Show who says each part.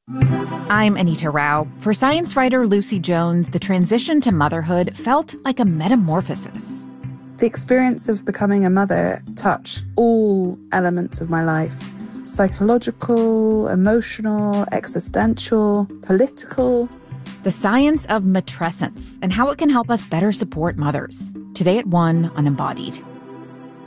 Speaker 1: I'm Anita Rao. For science writer Lucy Jones, the transition to motherhood felt like a metamorphosis.
Speaker 2: The experience of becoming a mother touched all elements of my life. Psychological, emotional, existential, political.
Speaker 1: The science of matrescence and how it can help us better support mothers. Today at 1 on Embodied.